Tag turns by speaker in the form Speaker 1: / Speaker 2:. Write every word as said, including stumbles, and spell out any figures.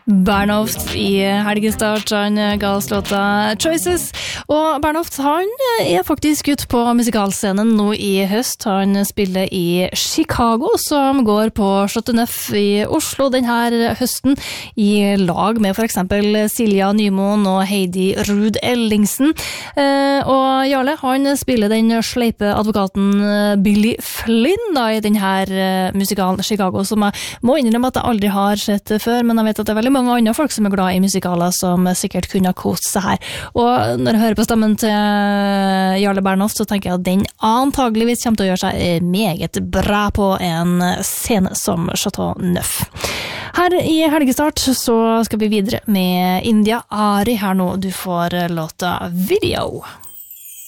Speaker 1: Bernhoft i helgestart, han ga oss låta Choices, og Bernhoft han er faktisk ute på musikalscenen nå i høst. Han spiller i Chicago, som går på Chateau Neuf i Oslo denne høsten, i lag med for eksempel Silja Nymoen og Heidi Ruud Ellingsen. Og Jarle, han spiller den sleipe advokaten Billy Flynn da, i denne musikalen Chicago, som jeg må innrømme at jeg aldri har sett før, men jeg vet at det er veldig mange andre folk som er glad i musikaler som sikkert kunne ha kost seg her. Og når jeg hører på stemmen til Jarle Bernhoft, så tenker jeg at den antageligvis kommer til å gjøre seg meget bra på en scene som Chateau Neuf. Her i helgestart så skal vi videre med India Ari her nå. Du får låta Video.